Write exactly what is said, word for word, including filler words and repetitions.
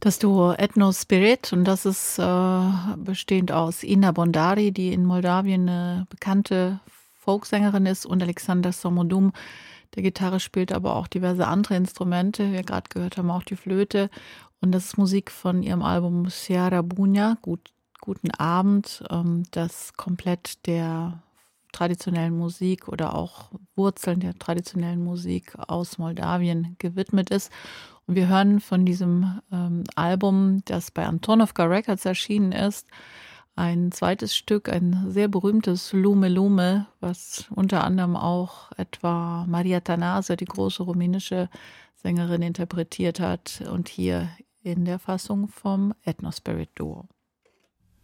Das Duo Ethno Spirit, und das ist äh, bestehend aus Ina Bondari, die in Moldawien eine bekannte Folksängerin ist, und Alexander Somodum, der Gitarre spielt, aber auch diverse andere Instrumente. Wie wir gerade gehört haben, auch die Flöte. Und das ist Musik von ihrem Album Seara Bunja, Gut, Guten Abend, ähm, das komplett der traditionellen Musik oder auch Wurzeln der traditionellen Musik aus Moldawien gewidmet ist. Und wir hören von diesem ähm, Album, das bei Antonovka Records erschienen ist, ein zweites Stück, ein sehr berühmtes Lume Lume, was unter anderem auch etwa Maria Tanase, die große rumänische Sängerin, interpretiert hat, und hier in der Fassung vom Ethno Spirit Duo.